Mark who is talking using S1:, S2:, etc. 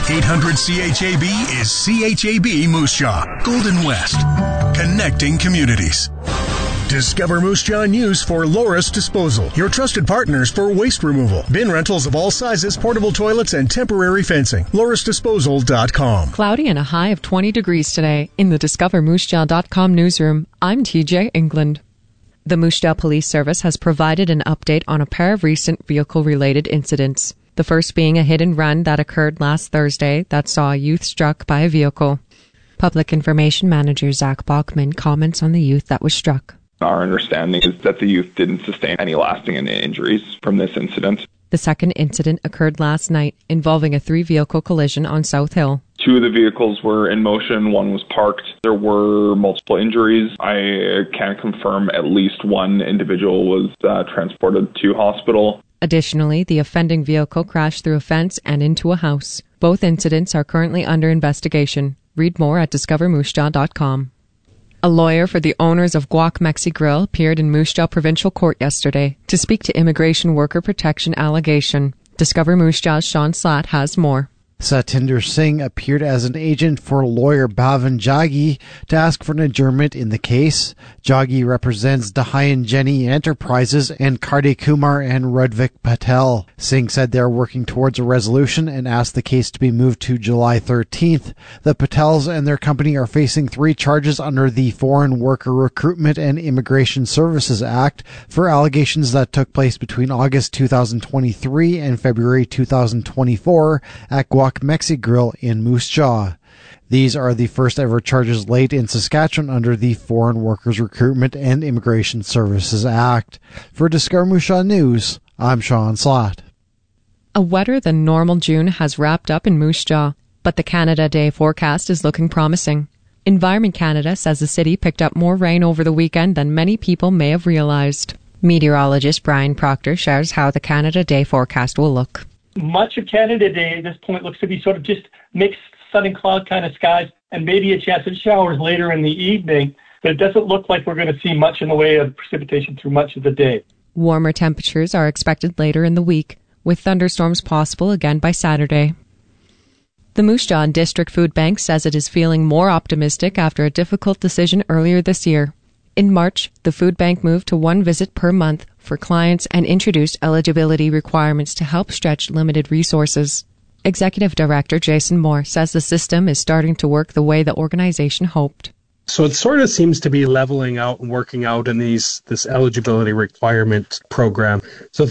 S1: 800 CHAB is CHAB Moose Jaw, Golden West, connecting communities. Discover Moose Jaw News for Loris Disposal, your trusted partners for waste removal, bin rentals of all sizes, portable toilets, and temporary fencing. LorisDisposal.com.
S2: Cloudy and a high of 20 degrees today. In the DiscoverMooseJaw.com newsroom, I'm TJ England. The Moose Jaw Police Service has provided an update on a pair of recent vehicle-related incidents. The first being a hit and run that occurred last Thursday that saw a youth struck by a vehicle. Public Information Manager Zach Bachman comments on the youth that was struck.
S3: Our understanding is that the youth didn't sustain any lasting injuries from this incident.
S2: The second incident occurred last night, involving a 3-vehicle collision on South Hill.
S3: 2 of the vehicles were in motion, 1 was parked. There were multiple injuries. I can confirm at least 1 individual was transported to hospital.
S2: Additionally, the offending vehicle crashed through a fence and into a house. Both incidents are currently under investigation. Read more at discovermoosejaw.com. A lawyer for the owners of Guac Mexi Grill appeared in Moose Jaw Provincial Court yesterday to speak to immigration worker protection allegation. Discover Moose Jaw's Sean Slatt has more.
S4: Satinder Singh appeared as an agent for lawyer Bhavan Jaggi to ask for an adjournment in the case. Jaggi represents Dahayan Jenny Enterprises and Kardi Kumar and Rudvik Patel. Singh said they are working towards a resolution and asked the case to be moved to July 13th. The Patels and their company are facing 3 charges under the Foreign Worker Recruitment and Immigration Services Act for allegations that took place between August 2023 and February 2024 at Guac Mexi Grill in Moose Jaw. These are the first ever charges laid in Saskatchewan under the Foreign Workers Recruitment and Immigration Services Act. For Discover Moose Jaw News, I'm Sean Slatt.
S2: A wetter than normal June has wrapped up in Moose Jaw, but the Canada Day forecast is looking promising. Environment Canada says the city picked up more rain over the weekend than many people may have realized. Meteorologist Brian Proctor shares how the Canada Day forecast will look.
S5: Much of Canada Day at this point looks to be sort of just mixed sun and cloud kind of skies and maybe a chance of showers later in the evening, but it doesn't look like we're going to see much in the way of precipitation through much of the day.
S2: Warmer temperatures are expected later in the week, with thunderstorms possible again by Saturday. The Moose Jaw District Food Bank says it is feeling more optimistic after a difficult decision earlier this year. In March, the food bank moved to 1 visit per month for clients and introduced eligibility requirements to help stretch limited resources. Executive Director Jason Moore says the system is starting to work the way the organization hoped.
S6: So it sort of seems to be leveling out and working out in this eligibility requirement program. So